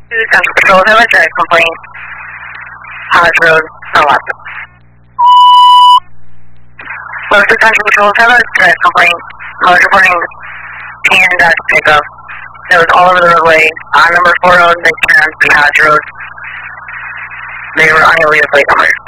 Central Patrol, have a direct complaint. Hodge Road, Milwaukee. Most of Central Patrol, have a direct complaint. Hodge reporting can dash pickup. It was all over the roadway on number 4 road, they turned to Hodge Road. They were unable to plate numbers.